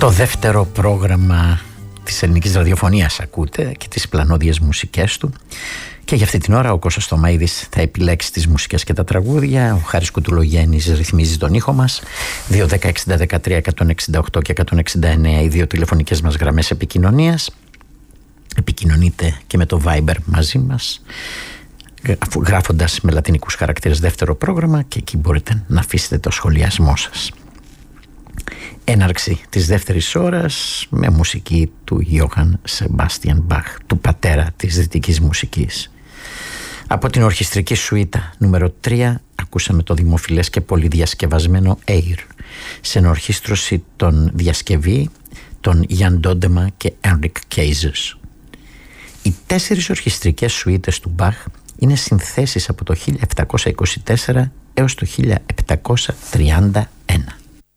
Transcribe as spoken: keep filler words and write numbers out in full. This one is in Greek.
Το δεύτερο πρόγραμμα της ελληνικής ραδιοφωνίας ακούτε και τις πλανόδιες μουσικές του. Και για αυτή την ώρα ο Κώστας Θωμαίδης θα επιλέξει τις μουσικές και τα τραγούδια. Ο Χάρης Κουτουλογέννης ρυθμίζει τον ήχο μας. δύο δέκα εξήντα δεκατρία εκατόν εξήντα οκτώ και εκατόν εξήντα εννέα οι δύο τηλεφωνικές μας γραμμές επικοινωνίας. Επικοινωνείτε και με το Viber μαζί μας, γράφοντας με λατινικούς χαρακτήρες δεύτερο πρόγραμμα, και εκεί μπορείτε να αφήσετε το σχολιασμό σας. Έναρξη της δεύτερης ώρας με μουσική του Johann Sebastian Bach, του πατέρα της δυτικής μουσικής. Από την ορχιστρική σουίτα νούμερο τρία ακούσαμε το δημοφιλές και πολυδιασκευασμένο Air, σε ενορχίστρωση των διασκευή των Jan Dodema και Enric Keizers. Οι τέσσερις ορχιστρικές σουίτες του Bach είναι συνθέσεις από το χίλια επτακόσια είκοσι τέσσερα έως το χίλια επτακόσια τριάντα ένα.